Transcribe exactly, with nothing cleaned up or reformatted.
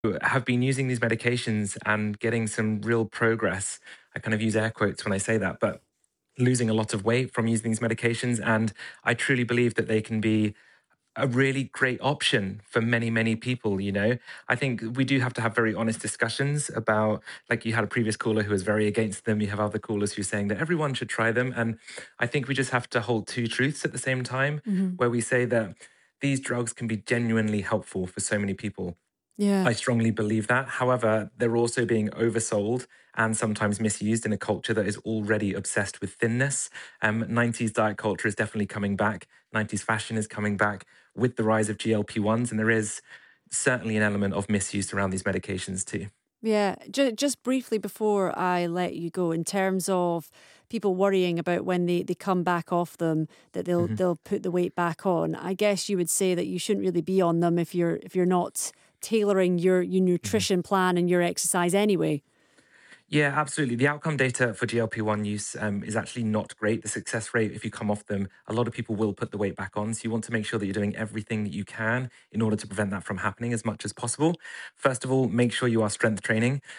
have been using these medications and getting some real progress. I kind of use air quotes when I say that, but losing a lot of weight from using these medications. And I truly believe that they can be a really great option for many, many people. You know, I think we do have to have very honest discussions about, like, you had a previous caller who was very against them. You have other callers who are saying that everyone should try them. And I think we just have to hold two truths at the same time, Mhm. where we say that these drugs can be genuinely helpful for so many people. Yeah. I strongly believe that. However, they're also being oversold and sometimes misused in a culture that is already obsessed with thinness. Um, nineties diet culture is definitely coming back. nineties fashion is coming back with the rise of G L P ones. And there is certainly an element of misuse around these medications too. Yeah, ju just briefly before I let you go, in terms of people worrying about when they they come back off them, that they'll Mhm. they'll put the weight back on. I guess you would say that you shouldn't really be on them if you're if you're not tailoring your your Mhm. nutrition plan and your exercise anyway. Yeah, absolutely. The outcome data for G L P one use um, is actually not great. The success rate, if you come off them, a lot of people will put the weight back on. So you want to make sure that you're doing everything that you can in order to prevent that from happening as much as possible. First of all, make sure you are strength training.